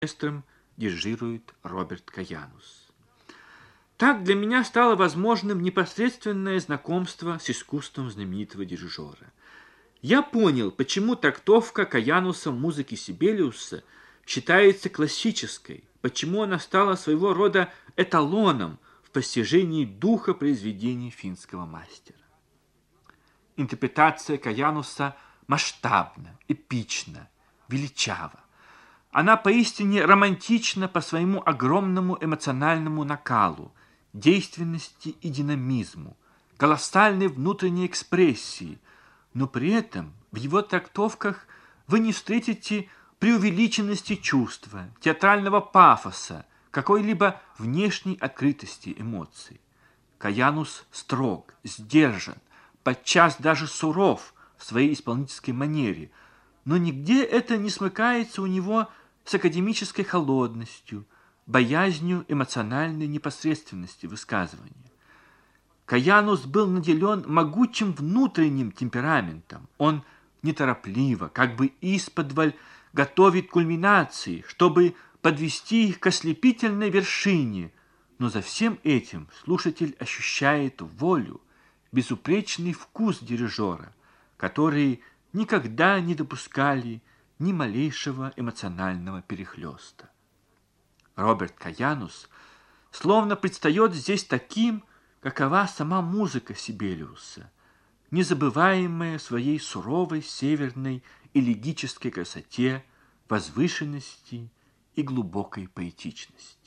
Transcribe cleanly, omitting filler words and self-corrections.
оркестром дирижирует Роберт Каянус. Так для меня стало возможным непосредственное знакомство с искусством знаменитого дирижера. Я понял, почему трактовка Каянуса музыки Сибелиуса считается классической, почему она стала своего рода эталоном в постижении духа произведений финского мастера. Интерпретация Каянуса масштабна, эпична, величава. Она поистине романтична по своему огромному эмоциональному накалу, действенности и динамизму, колоссальной внутренней экспрессии, но при этом в его трактовках вы не встретите преувеличенности чувства, театрального пафоса, какой-либо внешней открытости эмоций. Каянус строг, сдержан, подчас даже суров в своей исполнительской манере, но нигде это не смыкается у него с академической холодностью, боязнью эмоциональной непосредственности высказывания. Каянус был наделен могучим внутренним темпераментом. Он неторопливо, как бы исподволь, готовит кульминации, чтобы подвести их к ослепительной вершине, но за всем этим слушатель ощущает волю, безупречный вкус дирижера, которые никогда не допускали ни малейшего эмоционального перехлёста. Роберт Каянус словно предстает здесь таким, какова сама музыка Сибелиуса, незабываемая своей суровой северной элегической красоте, возвышенности и глубокой поэтичности.